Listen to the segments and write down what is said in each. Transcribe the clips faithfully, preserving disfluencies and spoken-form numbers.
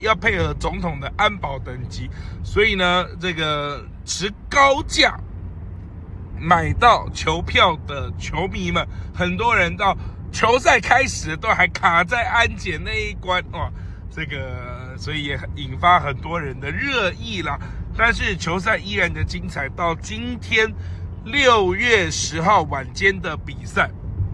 要配合总统的安保等级，所以呢，这个持高价买到球票的球迷们，很多人到球赛开始都还卡在安检那一关哇，这个所以也引发很多人的热议啦。但是球赛依然的精彩，到今天六月十号晚间的比赛，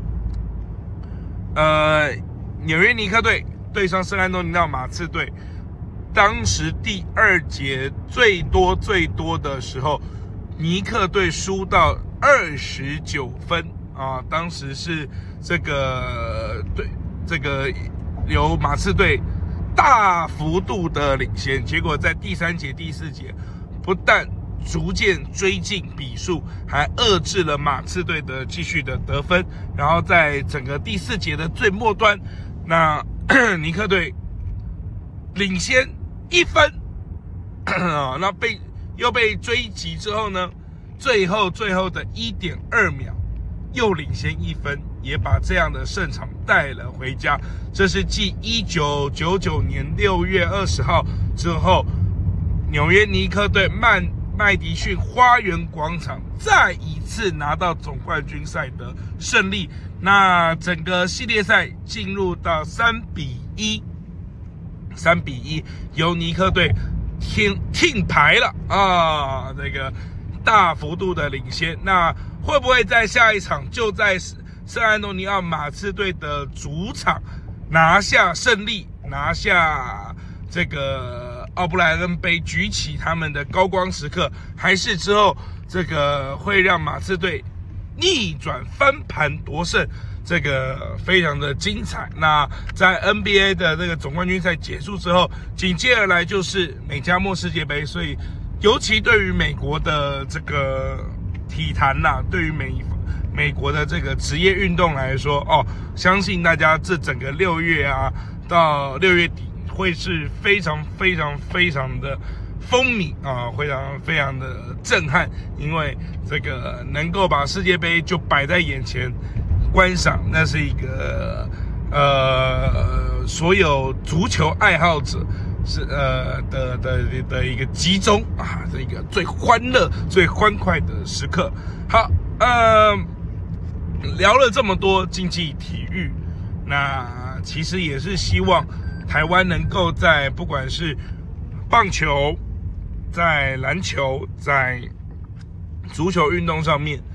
呃，纽约尼克队对上圣安东尼奥马刺队，当时第二节最多最多的时候，尼克队输到二十九分啊，当时是这个对这个由马刺队大幅度的领先，结果在第三节、第四节不但逐渐追进比数，还遏制了马刺队的继续的得分。然后在整个第四节的最末端，那尼克队领先一分啊，那被又被追击之后呢，最后最后的一点二秒又领先一分，也把这样的胜场带了回家。这是继一九九九年六月二十号之后，纽约尼克队曼麦迪逊花园广场再一次拿到总冠军赛的胜利。那整个系列赛进入到三比一，三比一由尼克队听听牌了啊，这个大幅度的领先。那会不会在下一场就在圣安东尼奥马刺队的主场拿下胜利，拿下这个奥布莱恩杯，举起他们的高光时刻，还是之后这个会让马刺队逆转翻盘夺胜？这个非常的精彩。那在 N B A 的这个总冠军赛结束之后，紧接而来就是美加墨世界杯，所以尤其对于美国的这个体坛呐、啊，对于美美国的这个职业运动来说，哦，相信大家这整个六月啊到六月底会是非常非常非常的风靡啊，非常非常的震撼，因为这个能够把世界杯就摆在眼前观赏，那是一个呃所有足球爱好者是呃的的的一个集中啊，这一个最欢乐、最欢快的时刻。好，呃，聊了这么多竞技体育，那其实也是希望台湾能够在不管是棒球、在篮球、在足球运动上面，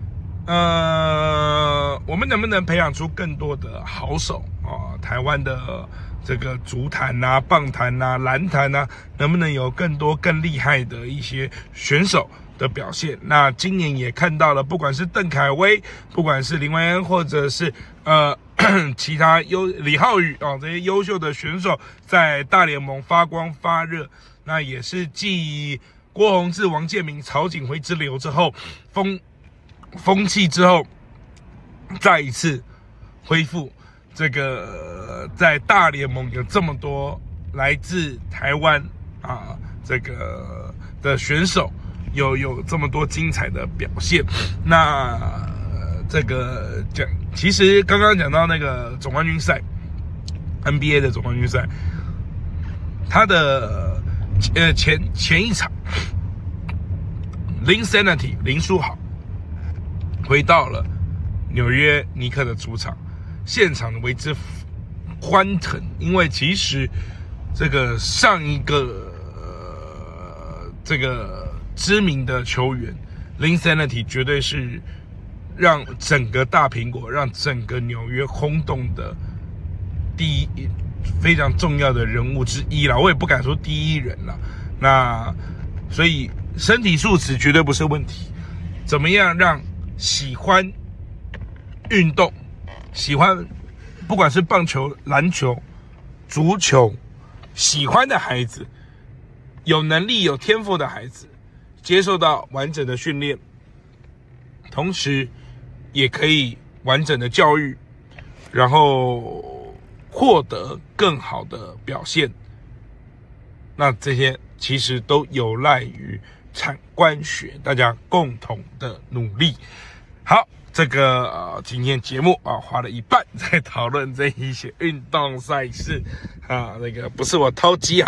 呃，我们能不能培养出更多的好手啊？台湾的这个足坛啊、棒坛啊、篮坛啊，能不能有更多更厉害的一些选手的表现？那今年也看到了，不管是邓凯威，不管是林维恩，或者是呃其他优李浩宇啊、哦、这些优秀的选手，在大联盟发光发热。那也是继郭泓志、王建民、曹锦辉之流之后，风风气之后，再一次恢复这个在大联盟有这么多来自台湾啊这个的选手，有有这么多精彩的表现。那这个讲，其实刚刚讲到那个总冠军赛 ，N B A 的总冠军赛，他的呃前前一场，林 Sanity 林书豪回到了纽约尼克的主场，现场为之欢腾，因为其实这个上一个、呃、这个知名的球员林 Sanity 绝对是让整个大苹果、让整个纽约轰动的第一非常重要的人物之一啦，我也不敢说第一人啦。那所以身体素质绝对不是问题，怎么样让喜欢运动、喜欢不管是棒球、篮球、足球，喜欢的孩子，有能力、有天赋的孩子，接受到完整的训练，同时也可以完整的教育，然后获得更好的表现。那这些其实都有赖于产官学大家共同的努力。好，这个、呃、今天节目啊花了一半在讨论这一些运动赛事啊，那个不是我偷鸡啊。